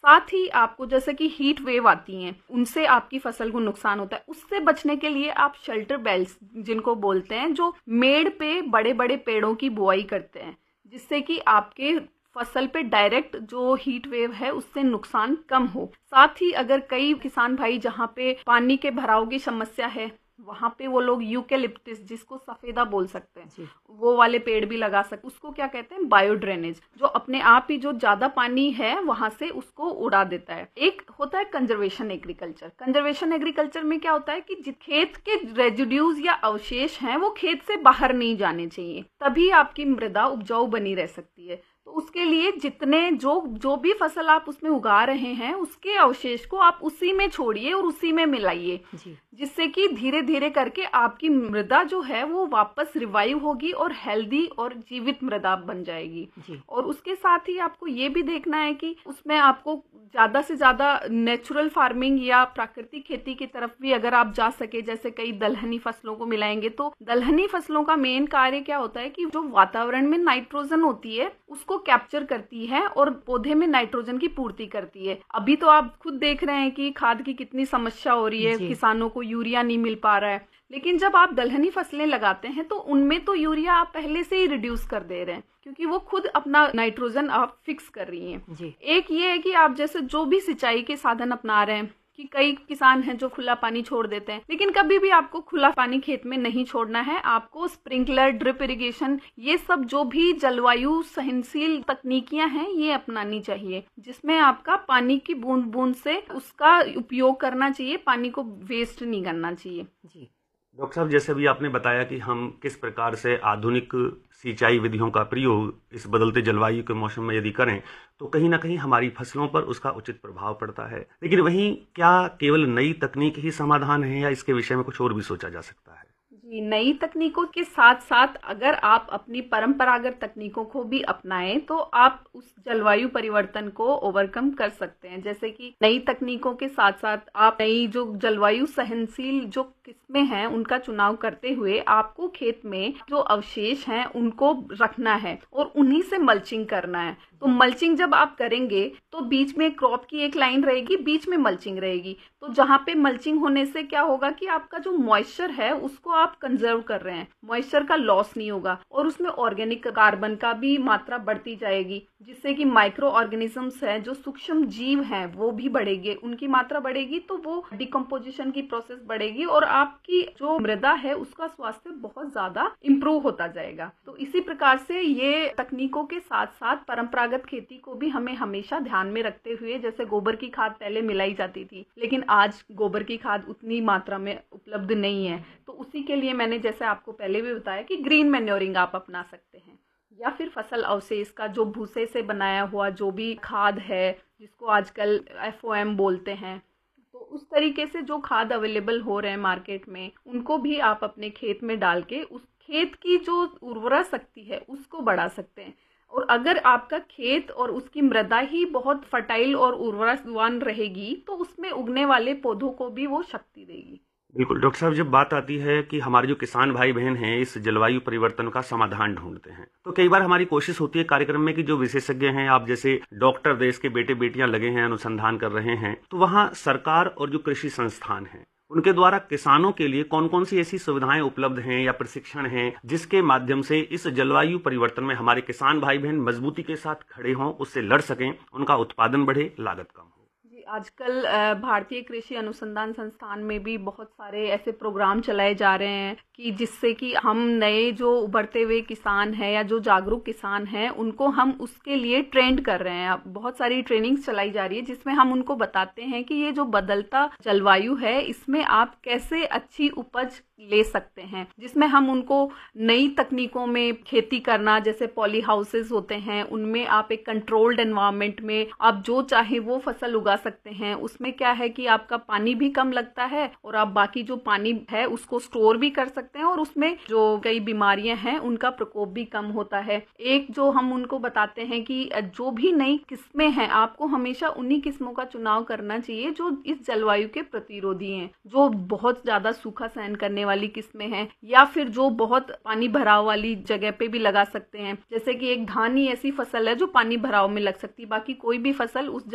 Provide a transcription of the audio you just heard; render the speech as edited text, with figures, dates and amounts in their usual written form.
साथ ही आपको जैसे कि हीट वेव आती हैं, उनसे आपकी फसल को नुकसान होता है। उससे बचने के लिए आप शेल्टर बेल्ट्स जिनको बोलते हैं, जो मेड़ पे बड़े बड़े पेड़ों की बुआई करते हैं, जिससे कि आपके फसल पे डायरेक्ट जो हीट वेव है उससे नुकसान कम हो। साथ ही अगर कई किसान भाई जहाँ पे पानी के भराव की समस्या है, वहां पे वो लोग यूकेलिप्टिस, जिसको सफेदा बोल सकते हैं, वो वाले पेड़ भी लगा सकते। उसको क्या कहते हैं, बायो ड्रेनेज, जो अपने आप ही जो ज्यादा पानी है वहां से उसको उड़ा देता है। एक होता है कंजर्वेशन एग्रीकल्चर। कंजर्वेशन एग्रीकल्चर में क्या होता है कि खेत के रेजिड्यूज या अवशेष हैं वो खेत से बाहर नहीं जाने चाहिए, तभी आपकी मृदा उपजाऊ बनी रह सकती है। तो उसके लिए जितने जो भी फसल आप उसमें उगा रहे हैं, उसके अवशेष को आप उसी में छोड़िए और उसी में मिलाइए, जिससे कि धीरे धीरे करके आपकी मृदा जो है वो वापस रिवाइव होगी और हेल्दी और जीवित मृदा बन जाएगी। और उसके साथ ही आपको ये भी देखना है कि उसमें आपको ज्यादा से ज्यादा नेचुरल फार्मिंग या प्राकृतिक खेती की तरफ भी अगर आप जा सके, जैसे कई दलहनी फसलों को मिलाएंगे, तो दलहनी फसलों का मेन कार्य क्या होता है कि जो वातावरण में नाइट्रोजन होती है उसको कैप्चर करती है और पौधे में नाइट्रोजन की पूर्ति करती है। अभी तो आप खुद देख रहे हैं कि खाद की कितनी समस्या हो रही है, किसानों को यूरिया नहीं मिल पा रहा है। लेकिन जब आप दलहनी फसलें लगाते हैं तो उनमें तो यूरिया आप पहले से ही रिड्यूस कर दे रहे हैं, क्योंकि वो खुद अपना नाइट्रोजन आप फिक्स कर रही हैं। एक ये है कि आप जैसे जो भी सिंचाई के साधन अपना रहे हैं, कि कई किसान हैं जो खुला पानी छोड़ देते हैं, लेकिन कभी भी आपको खुला पानी खेत में नहीं छोड़ना है। आपको स्प्रिंकलर, ड्रिप इरिगेशन, ये सब जो भी जलवायु सहनशील तकनीकियां हैं ये अपनानी चाहिए, जिसमें आपका पानी की बूंद बूंद से उसका उपयोग करना चाहिए, पानी को वेस्ट नहीं करना चाहिए। डॉक्टर साहब, जैसे भी आपने बताया कि हम किस प्रकार से आधुनिक सिंचाई विधियों का प्रयोग इस बदलते जलवायु के मौसम में यदि करें तो कहीं ना कहीं हमारी फसलों पर उसका उचित प्रभाव पड़ता है। लेकिन वहीं क्या केवल नई तकनीक ही समाधान है या इसके विषय में कुछ और भी सोचा जा सकता है? जी, नई तकनीकों के साथ साथ अगर आप अपनी परंपरागत तकनीकों को भी अपनाएं तो आप उस जलवायु परिवर्तन को ओवरकम कर सकते हैं। जैसे कि नई तकनीकों के साथ साथ आप नई जो जलवायु सहनशील जो किस्में हैं उनका चुनाव करते हुए आपको खेत में जो अवशेष हैं उनको रखना है और उन्हीं से मल्चिंग करना है। तो मल्चिंग जब आप करेंगे तो बीच में क्रॉप की एक लाइन रहेगी, बीच में मल्चिंग रहेगी। तो जहाँ पे मल्चिंग होने से क्या होगा कि आपका जो मॉइस्चर है उसको आप कंजर्व कर रहे हैं, मॉइस्चर का लॉस नहीं होगा और उसमें ऑर्गेनिक कार्बन का भी मात्रा बढ़ती जाएगी, जिससे कि माइक्रो ऑर्गेनिजम्स हैं, जो सूक्ष्म जीव हैं, वो भी बढ़ेंगे, उनकी मात्रा बढ़ेगी तो वो डिकम्पोजिशन की प्रोसेस बढ़ेगी और आपकी जो मृदा है उसका स्वास्थ्य बहुत ज्यादा इम्प्रूव होता जाएगा। तो इसी प्रकार से ये तकनीकों के साथ साथ परंपरागत खेती को भी हमें हमेशा ध्यान में रखते हुए, जैसे गोबर की खाद पहले मिलाई जाती थी लेकिन आज गोबर की खाद उतनी मात्रा में उपलब्ध नहीं है, तो उसी के लिए मैंने जैसे आपको पहले भी बताया कि ग्रीन मैन्योरिंग आप अपना सकते हैं, या फिर फसल अवशेष का जो भूसे से बनाया हुआ जो भी खाद है, जिसको आजकल FOM बोलते हैं, तो उस तरीके से जो खाद अवेलेबल हो रहे हैं मार्केट में, उनको भी आप अपने खेत में डाल के उस खेत की जो उर्वरा शक्ति है उसको बढ़ा सकते हैं। और अगर आपका खेत और उसकी मृदा ही बहुत फर्टाइल और उर्वरकवान रहेगी तो उसमें उगने वाले पौधों को भी वो शक्ति देगी। बिल्कुल डॉक्टर साहब, जब बात आती है कि हमारे जो किसान भाई बहन हैं इस जलवायु परिवर्तन का समाधान ढूंढते हैं, तो कई बार हमारी कोशिश होती है कार्यक्रम में कि जो विशेषज्ञ हैं, आप जैसे डॉक्टर, देश के बेटे बेटियां लगे हैं, अनुसंधान कर रहे हैं, तो वहां सरकार और जो कृषि संस्थान हैं उनके द्वारा किसानों के लिए कौन कौन सी ऐसी सुविधाएं उपलब्ध हैं या प्रशिक्षण हैं जिसके माध्यम से इस जलवायु परिवर्तन में हमारे किसान भाई बहन मजबूती के साथ खड़े हों, उससे लड़ सकें, उनका उत्पादन बढ़े, लागत कम हो? आजकल भारतीय कृषि अनुसंधान संस्थान में भी बहुत सारे ऐसे प्रोग्राम चलाए जा रहे हैं कि जिससे कि हम नए जो उभरते हुए किसान हैं या जो जागरूक किसान हैं उनको हम उसके लिए ट्रेंड कर रहे हैं। बहुत सारी ट्रेनिंग्स चलाई जा रही है जिसमें हम उनको बताते हैं कि ये जो बदलता जलवायु है इसमें आप कैसे अच्छी उपज ले सकते हैं, जिसमें हम उनको नई तकनीकों में खेती करना, जैसे पॉली हाउसेस होते हैं, उनमें आप एक कंट्रोल्ड एनवायरनमेंट में आप जो चाहे वो फसल उगा सकते हैं। उसमें क्या है कि आपका पानी भी कम लगता है और आप बाकी जो पानी है उसको स्टोर भी कर सकते हैं और उसमें जो कई बीमारियां हैं उनका प्रकोप भी कम होता है। एक जो हम उनको बताते हैं कि जो भी नई किस्में हैं आपको हमेशा उन्हीं किस्मों का चुनाव करना चाहिए जो इस जलवायु के प्रतिरोधी हैं, जो बहुत ज्यादा सूखा सहन करने वाली किस्में हैं, या फिर जो बहुत पानी भराव वाली जगह पे भी लगा सकते हैं। जैसे कि एक धान ही ऐसी फसल है जो पानी भराव में लग सकती है, बाकी कोई भी फसल उस